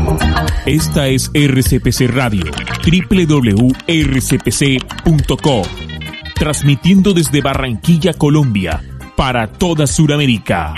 Esta es RCPC Radio, www.rcpc.co, transmitiendo desde Barranquilla, Colombia, para toda Sudamérica.